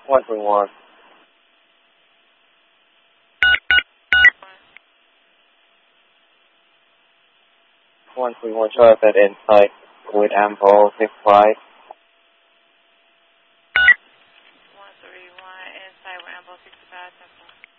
131. 131, show us at Insight with Ample 65. 131, inside with Amble 65, 10